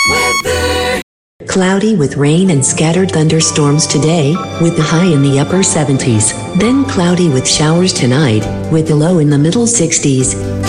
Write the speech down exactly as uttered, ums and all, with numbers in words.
Weather. Cloudy with rain and scattered thunderstorms today, with the high in the upper seventies. Then cloudy with showers tonight, with the low in the middle sixties.